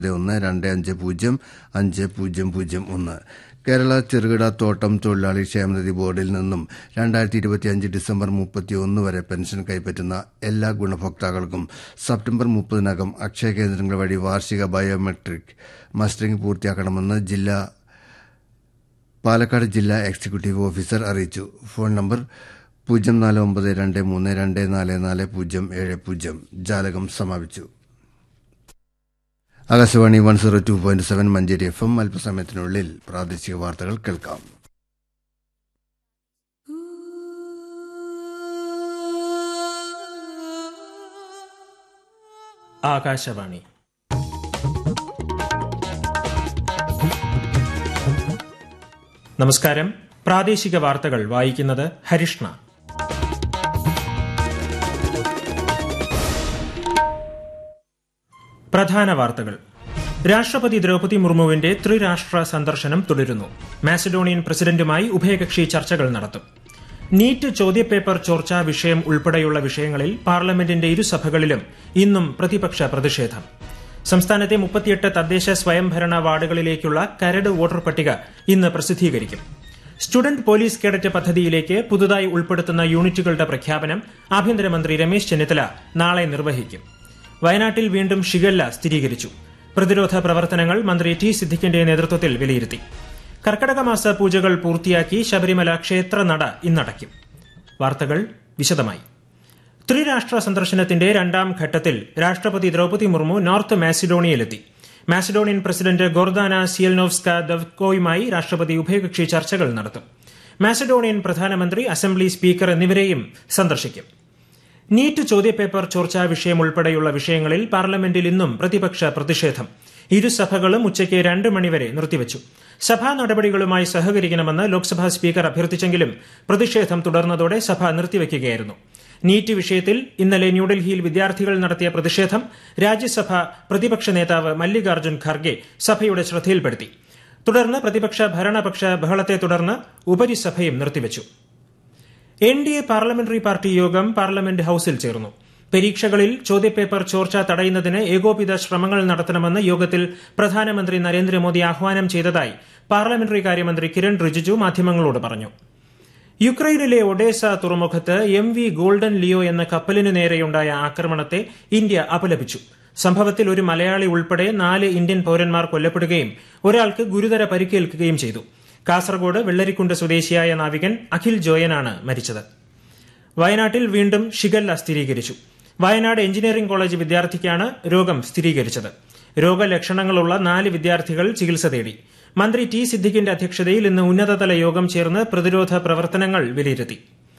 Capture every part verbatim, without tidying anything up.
ഒന്ന് രണ്ട് അഞ്ച് പൂജ്യം അഞ്ച് പൂജ്യം പൂജ്യം ഒന്ന്. കേരള ചെറുകിട തോട്ടം തൊഴിലാളി ക്ഷേമനിധി ബോർഡിൽ നിന്നും രണ്ടായിരത്തി ഇരുപത്തിയഞ്ച് ഡിസംബർ മുപ്പത്തിയൊന്ന് വരെ പെൻഷൻ കൈപ്പറ്റുന്ന എല്ലാ ഗുണഭോക്താക്കൾക്കും സെപ്റ്റംബർ മുപ്പതിനകം അക്ഷയ കേന്ദ്രങ്ങൾ വഴി വാർഷിക ബയോമെട്രിക് മസ്റ്ററിംഗ് പൂർത്തിയാക്കണമെന്ന് ജില്ലാ പാലക്കാട് ജില്ലാ എക്സിക്യൂട്ടീവ് ഓഫീസർ അറിയിച്ചു. ഫോൺ നമ്പർ പൂജ്യം നാല് ഒമ്പത് രണ്ട് മൂന്ന് രണ്ട് നാല് നാല് പൂജ്യം ഏഴ് പൂജ്യം. ജാലകം സമാപിച്ചു. Akashvani one zero two point seven Manjeri F M. അല്പസമയത്തിനുള്ളിൽ പ്രാദേശിക വാർത്തകൾ കേൾക്കാം. ആകാശവാണി നമസ്കാരം. പ്രാദേശിക വാർത്തകൾ വായിക്കുന്നത് ഹരിഷ്ണ. പ്രധാന വാർത്തകൾ. രാഷ്ട്രപതി ദ്രൌപദി മുർമുവിന്റെ ത്രിരാഷ്ട്ര സന്ദർശനം തുടരുന്നു. മാസഡോണിയൻ പ്രസിഡന്റുമായി ഉഭയകക്ഷി ചർച്ചകൾ നടത്തും. നീറ്റ് ചോദ്യപേപ്പർ ചോർച്ചാ വിഷയം ഉൾപ്പെടെയുള്ള വിഷയങ്ങളിൽ പാർലമെന്റിന്റെ ഇരുസഭകളിലും ഇന്നും പ്രതിപക്ഷ പ്രതിഷേധം. സംസ്ഥാനത്തെ മുപ്പത്തിയെട്ട് തദ്ദേശ സ്വയംഭരണ വാർഡുകളിലേക്കുള്ള കരട് വോട്ടർ പട്ടിക ഇന്ന് പ്രസിദ്ധീകരിക്കും. സ്റ്റുഡന്റ് പോലീസ് കേഡറ്റ് പദ്ധതിയിലേക്ക് പുതുതായി ഉൾപ്പെടുത്തുന്ന യൂണിറ്റുകളുടെ പ്രഖ്യാപനം ആഭ്യന്തരമന്ത്രി രമേശ് ചെന്നിത്തല നാളെ നിർവഹിക്കും. വയനാട്ടിൽ വീണ്ടും ഷിഗല്ല സ്ഥിരീകരിച്ചു. പ്രതിരോധ പ്രവർത്തനങ്ങൾ മന്ത്രി ടി സിദ്ദിഖിന്റെ നേതൃത്വത്തിൽ വിലയിരുത്തി. കർക്കടക മാസ പൂജകൾ പൂർത്തിയാക്കി ശബരിമല ക്ഷേത്രനട ഇന്നടയ്ക്കും. വാർത്തകൾ വിശദമായി. ത്രിരാഷ്ട്ര സന്ദർശനത്തിന്റെ രണ്ടാം ഘട്ടത്തിൽ രാഷ്ട്രപതി Draupadi Murmu north മാസിഡോണിയയിലെത്തി. Macedonian president Gordana സിയൽനോവ്സ്ക ദവ്കോയുമായി രാഷ്ട്രപതി ഉഭയകക്ഷി ചർച്ചകൾ നടത്തും. മാസിഡോണിയൻ പ്രധാനമന്ത്രി, അസംബ്ലി സ്പീക്കർ എന്നിവരെയും സന്ദർശിക്കും. നീറ്റ് ചോദ്യപേപ്പർ ചോർച്ചാ വിഷയം ഉൾപ്പെടെയുള്ള വിഷയങ്ങളിൽ പാർലമെന്റിൽ ഇന്നും പ്രതിപക്ഷ പ്രതിഷേധം. ഇരുസഭകളും ഉച്ചയ്ക്ക് രണ്ട് മണിവരെ നിർത്തിവച്ചു. സഭാ നടപടികളുമായി സഹകരിക്കണമെന്ന് ലോക്സഭാ സ്പീക്കർ അഭ്യർത്ഥിച്ചെങ്കിലും പ്രതിഷേധം തുടർന്നതോടെ സഭ നിർത്തിവയ്ക്കുകയായിരുന്നു. നീറ്റ് വിഷയത്തിൽ ഇന്നലെ ന്യൂഡൽഹിയിൽ വിദ്യാർത്ഥികൾ നടത്തിയ പ്രതിഷേധം രാജ്യസഭ പ്രതിപക്ഷ നേതാവ് മല്ലികാർജ്ജുൻ ഖാർഗെ സഭയുടെ ശ്രദ്ധയിൽപ്പെടുത്തി. തുടർന്ന് പ്രതിപക്ഷ ഭരണപക്ഷ ബഹളത്തെ തുടർന്ന് ഉപരിസഭയും നിർത്തിവച്ചു. N D A parliamentary party യോഗം പാർലമെന്റ് ഹൌസിൽ ചേർന്നു. പരീക്ഷകളിൽ ചോദ്യപേപ്പർ ചോർച്ച തടയുന്നതിന് ഏകോപിത ശ്രമങ്ങൾ നടത്തണമെന്ന് യോഗത്തിൽ പ്രധാനമന്ത്രി നരേന്ദ്രമോദി ആഹ്വാനം ചെയ്തതായി പാർലമെന്ററി കാര്യമന്ത്രി കിരൺ റിജിജു മാധ്യമങ്ങളോട് പറഞ്ഞു. യുക്രൈനിലെ ഒഡേസ തുറമുഖത്ത് എം വി ഗോൾഡൻ ലിയോ എന്ന കപ്പലിനു നേരെയുണ്ടായ ആക്രമണത്തെ ഇന്ത്യ അപലപിച്ചു. സംഭവത്തിൽ ഒരു മലയാളി ഉൾപ്പെടെ നാല് ഇന്ത്യൻ പൌരന്മാർ കൊല്ലപ്പെടുകയും ഒരാൾക്ക് ഗുരുതര പരിക്കേൽക്കുകയും ചെയ്തു. കാസർഗോഡ് വെള്ളരിക്കുണ്ട് സ്വദേശിയായ നാവികൻ അഖിൽ ജോയനാണ് മരിച്ചത്. വയനാട്ടിൽ വീണ്ടും ഷിഗല്ല സ്ഥിരീകരിച്ചു. വയനാട് എഞ്ചിനീയറിംഗ് കോളേജ് വിദ്യാർത്ഥിക്കാണ് രോഗം സ്ഥിരീകരിച്ചത്. രോഗലക്ഷണങ്ങളുള്ള നാല് വിദ്യാർത്ഥികൾ ചികിത്സ തേടി. മന്ത്രി ടി സിദ്ദിഖിന്റെ അധ്യക്ഷതയിൽ ഇന്ന് ഉന്നതതല യോഗം ചേർന്ന് പ്രതിരോധ പ്രവർത്തനങ്ങൾ വിലയിരുത്തി.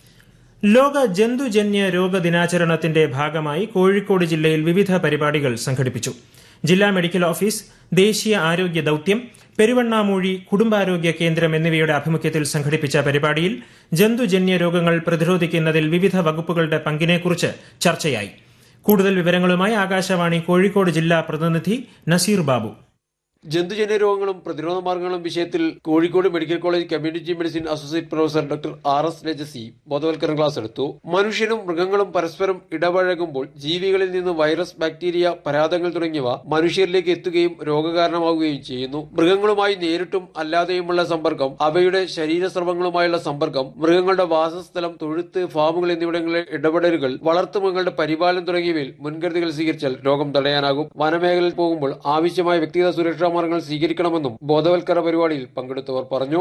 ലോക ജന്തുജന്യ രോഗ ദിനാചരണത്തിന്റെ ഭാഗമായി കോഴിക്കോട് ജില്ലയിൽ വിവിധ പരിപാടികൾ സംഘടിപ്പിച്ചു. ജില്ലാ മെഡിക്കൽ ഓഫീസ്, ദേശീയ ആരോഗ്യ ദൌത്യം, പെരുവണ്ണാമൂഴി കുടുംബാരോഗ്യ കേന്ദ്രം എന്നിവയുടെ ആഭിമുഖ്യത്തിൽ സംഘടിപ്പിച്ച പരിപാടിയിൽ ജന്തുജന്യ രോഗങ്ങൾ പ്രതിരോധിക്കുന്നതിൽ വിവിധ വകുപ്പുകളുടെ പങ്കിനെക്കുറിച്ച് ചർച്ചയായി. കൂടുതൽ വിവരങ്ങളുമായി ആകാശവാണി കോഴിക്കോട് ജില്ലാ പ്രതിനിധി നസീർ ബാബു. ജന്തുജന്യ രോഗങ്ങളും പ്രതിരോധ മാർഗങ്ങളും വിഷയത്തിൽ Kozhikode medical college community medicine associate professor doctor R S Rajasi ബോധവൽക്കരണ ക്ലാസ് എടുത്തു. മനുഷ്യനും മൃഗങ്ങളും പരസ്പരം ഇടപഴകുമ്പോൾ ജീവികളിൽ നിന്ന് വൈറസ്, ബാക്ടീരിയ, പരാതങ്ങൾ തുടങ്ങിയവ മനുഷ്യരിലേക്ക് എത്തുകയും രോഗകാരണമാവുകയും ചെയ്യുന്നു. മൃഗങ്ങളുമായി നേരിട്ടും അല്ലാതെയുമുള്ള സമ്പർക്കം, അവയുടെ ശരീരസ്രവങ്ങളുമായുള്ള സമ്പർക്കം, മൃഗങ്ങളുടെ വാസസ്ഥലം, തൊഴുത്ത്, ഫാമുകൾ എന്നിവിടങ്ങളിലെ ഇടപെടലുകൾ, വളർത്തുമൃഗങ്ങളുടെ പരിപാലനം തുടങ്ങിയവയിൽ മുൻകരുതലുകൾ സ്വീകരിച്ചാൽ രോഗം തടയാനാകും. വനമേഖലയിൽ പോകുമ്പോൾ ആവശ്യമായ വ്യക്തിഗത സുരക്ഷാ മാർഗങ്ങൾ സ്വീകരിക്കണമെന്നും ബോധവൽക്കരണ പരിപാടിയിൽ പങ്കെടുത്തവർ പറഞ്ഞു.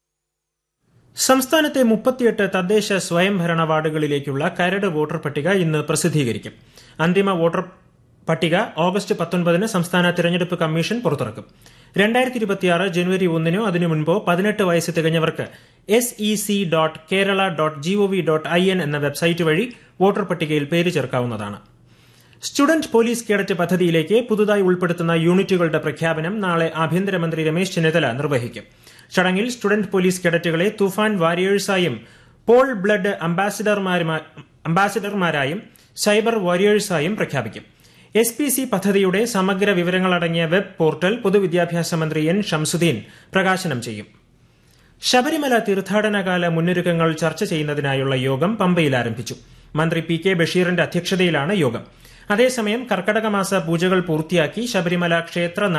സംസ്ഥാനത്തെ മുപ്പത്തിയെട്ട് തദ്ദേശ സ്വയംഭരണ വാർഡുകളിലേക്കുള്ള കരട് വോട്ടർ പട്ടിക ഇന്ന് പ്രസിദ്ധീകരിക്കും. അന്തിമ വോട്ടർ പട്ടിക ഓഗസ്റ്റ് പത്തൊൻപതിന് സംസ്ഥാന തിരഞ്ഞെടുപ്പ് കമ്മീഷൻ പുറത്തിറക്കും. രണ്ടായിരത്തി ഇരുപത്തിയാറ് ജനുവരി ഒന്നിനോ അതിനു മുൻപോ പതിനെട്ട് വയസ്സ് തികഞ്ഞവർക്ക് S E C dot Kerala dot G O V dot I N എന്ന വെബ്സൈറ്റ് വഴി വോട്ടർ പട്ടികയിൽ പേര് ചേർക്കാവുന്നതാണ്. സ്റ്റുഡന്റ് പോലീസ് കേഡറ്റ് പദ്ധതിയിലേക്ക് പുതുതായി ഉൾപ്പെടുത്തുന്ന യൂണിറ്റുകളുടെ പ്രഖ്യാപനം നാളെ ആഭ്യന്തരമന്ത്രി രമേശ് ചെന്നിത്തല നിർവഹിക്കും. ചടങ്ങിൽ student police കേഡറ്റുകളെ Toofan വാരിയേഴ്സായും Paul blood അംബാസിഡർമാരായും cyber വാരിയേഴ്സായും പ്രഖ്യാപിക്കും. എസ് പി സി പദ്ധതിയുടെ സമഗ്ര വിവരങ്ങളടങ്ങിയ വെബ് പോർട്ടൽ പൊതുവിദ്യാഭ്യാസ മന്ത്രി എൻ ഷംസുദ്ദീൻ പ്രകാശനം ചെയ്യും. ശബരിമല തീർത്ഥാടനകാല മുന്നൊരുക്കങ്ങൾ ചർച്ച ചെയ്യുന്നതിനായുള്ള യോഗം പമ്പയിൽ ആരംഭിച്ചു. മന്ത്രി പി കെ ബഷീറിന്റെ അധ്യക്ഷതയിലാണ് യോഗം. അതേസമയം കർക്കടക മാസ പൂജകൾ പൂർത്തിയാക്കി ശബരിമല ക്ഷേത്ര